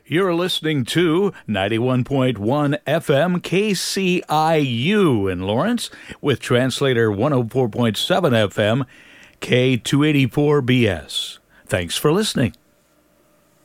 You're listening to 91.1 FM KCIU in Lawrence with translator 104.7 FM K284BS. Thanks for listening.